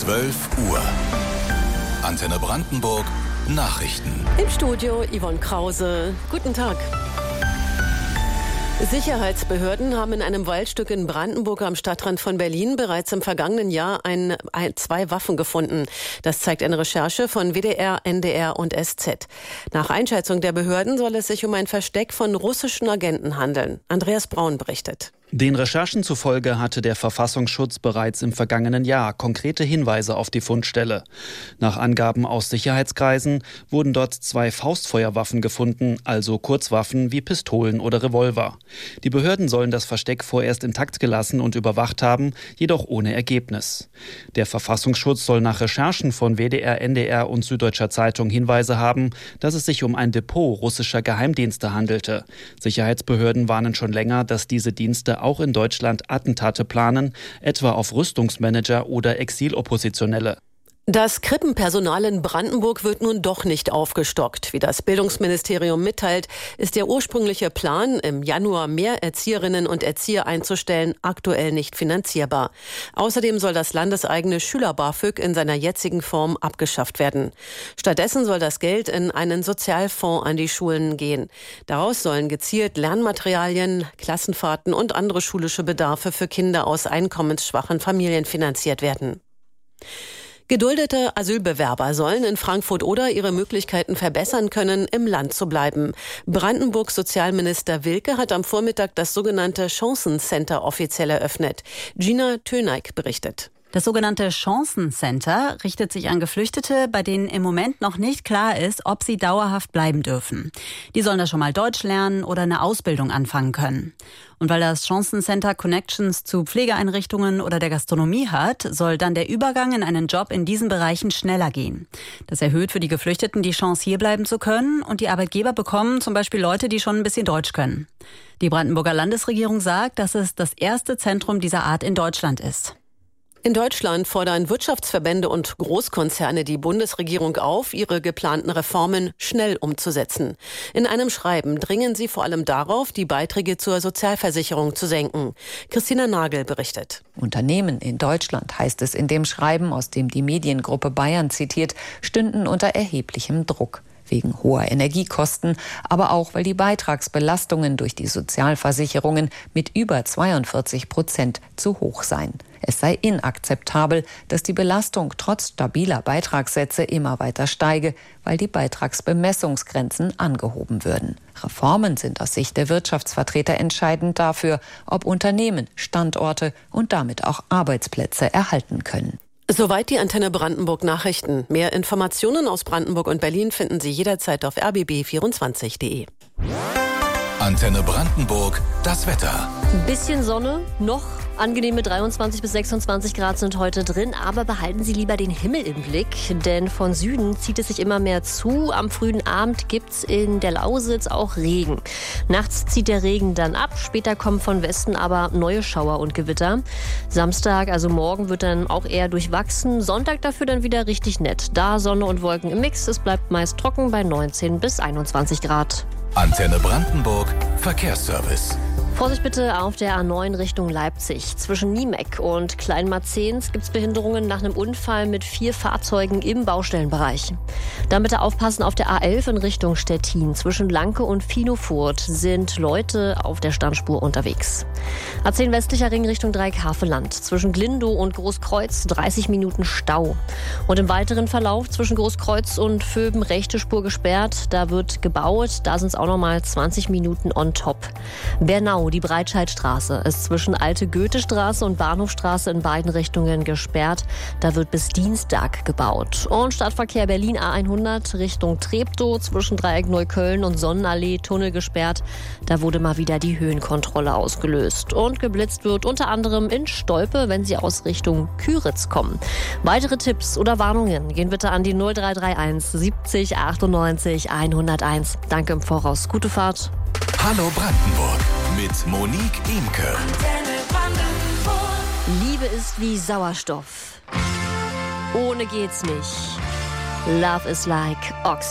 12 Uhr. Antenne Brandenburg Nachrichten. Im Studio Yvonne Krause. Guten Tag. Sicherheitsbehörden haben in einem Waldstück in Brandenburg am Stadtrand von Berlin bereits im vergangenen Jahr zwei Waffen gefunden. Das zeigt eine Recherche von WDR, NDR und SZ. Nach Einschätzung der Behörden soll es sich um ein Versteck von russischen Agenten handeln. Andreas Braun berichtet. Den Recherchen zufolge hatte der Verfassungsschutz bereits im vergangenen Jahr konkrete Hinweise auf die Fundstelle. Nach Angaben aus Sicherheitskreisen wurden dort 2 Faustfeuerwaffen gefunden, also Kurzwaffen wie Pistolen oder Revolver. Die Behörden sollen das Versteck vorerst intakt gelassen und überwacht haben, jedoch ohne Ergebnis. Der Verfassungsschutz soll nach Recherchen von WDR, NDR und Süddeutscher Zeitung Hinweise haben, dass es sich um ein Depot russischer Geheimdienste handelte. Sicherheitsbehörden warnen schon länger, dass diese Dienste auch in Deutschland Attentate planen, etwa auf Rüstungsmanager oder Exiloppositionelle. Das Krippenpersonal in Brandenburg wird nun doch nicht aufgestockt. Wie das Bildungsministerium mitteilt, ist der ursprüngliche Plan, im Januar mehr Erzieherinnen und Erzieher einzustellen, aktuell nicht finanzierbar. Außerdem soll das landeseigene Schüler-BAföG in seiner jetzigen Form abgeschafft werden. Stattdessen soll das Geld in einen Sozialfonds an die Schulen gehen. Daraus sollen gezielt Lernmaterialien, Klassenfahrten und andere schulische Bedarfe für Kinder aus einkommensschwachen Familien finanziert werden. Geduldete Asylbewerber sollen in Frankfurt-Oder ihre Möglichkeiten verbessern können, im Land zu bleiben. Brandenburgs Sozialminister Wilke hat am Vormittag das sogenannte Chancencenter offiziell eröffnet. Gina Töneik berichtet. Das sogenannte Chancencenter richtet sich an Geflüchtete, bei denen im Moment noch nicht klar ist, ob sie dauerhaft bleiben dürfen. Die sollen da schon mal Deutsch lernen oder eine Ausbildung anfangen können. Und weil das Chancencenter Connections zu Pflegeeinrichtungen oder der Gastronomie hat, soll dann der Übergang in einen Job in diesen Bereichen schneller gehen. Das erhöht für die Geflüchteten die Chance, hier bleiben zu können, und die Arbeitgeber bekommen zum Beispiel Leute, die schon ein bisschen Deutsch können. Die Brandenburger Landesregierung sagt, dass es das erste Zentrum dieser Art in Deutschland ist. In Deutschland fordern Wirtschaftsverbände und Großkonzerne die Bundesregierung auf, ihre geplanten Reformen schnell umzusetzen. In einem Schreiben dringen sie vor allem darauf, die Beiträge zur Sozialversicherung zu senken. Christina Nagel berichtet. Unternehmen in Deutschland, heißt es in dem Schreiben, aus dem die Mediengruppe Bayern zitiert, stünden unter erheblichem Druck. Wegen hoher Energiekosten, aber auch, weil die Beitragsbelastungen durch die Sozialversicherungen mit über 42% zu hoch seien. Es sei inakzeptabel, dass die Belastung trotz stabiler Beitragssätze immer weiter steige, weil die Beitragsbemessungsgrenzen angehoben würden. Reformen sind aus Sicht der Wirtschaftsvertreter entscheidend dafür, ob Unternehmen, Standorte und damit auch Arbeitsplätze erhalten können. Soweit die Antenne Brandenburg Nachrichten. Mehr Informationen aus Brandenburg und Berlin finden Sie jederzeit auf rbb24.de. Antenne Brandenburg, das Wetter. Ein bisschen Sonne, noch angenehme 23 bis 26 Grad sind heute drin, aber behalten Sie lieber den Himmel im Blick, denn von Süden zieht es sich immer mehr zu. Am frühen Abend gibt's in der Lausitz auch Regen. Nachts zieht der Regen dann ab, später kommen von Westen aber neue Schauer und Gewitter. Samstag, also morgen, wird dann auch eher durchwachsen, Sonntag dafür dann wieder richtig nett. Da Sonne und Wolken im Mix, es bleibt meist trocken bei 19 bis 21 Grad. Antenne Brandenburg, Verkehrsservice. Vorsicht bitte auf der A9 Richtung Leipzig. Zwischen Niemeck und Kleinmarzehns gibt es Behinderungen nach einem Unfall mit 4 Fahrzeugen im Baustellenbereich. Dann bitte aufpassen auf der A11 in Richtung Stettin. Zwischen Lanke und Finofurt sind Leute auf der Standspur unterwegs. A10 westlicher Ring Richtung Dreieckhaveland. Zwischen Glindow und Großkreuz 30 Minuten Stau. Und im weiteren Verlauf zwischen Großkreuz und Vöben rechte Spur gesperrt. Da wird gebaut. Da sind es auch nochmal 20 Minuten on top. Bernau, die Breitscheidstraße, ist zwischen Alte Goethestraße und Bahnhofstraße in beiden Richtungen gesperrt. Da wird bis Dienstag gebaut. Und Stadtverkehr Berlin A100 Richtung Treptow zwischen Dreieck Neukölln und Sonnenallee Tunnel gesperrt. Da wurde mal wieder die Höhenkontrolle ausgelöst. Und geblitzt wird unter anderem in Stolpe, wenn Sie aus Richtung Küritz kommen. Weitere Tipps oder Warnungen gehen bitte an die 0331 70 98 101. Danke im Voraus. Gute Fahrt. Hallo Brandenburg mit Monique Imke. Liebe ist wie Sauerstoff. Ohne geht's nicht. Love is like Oxygen.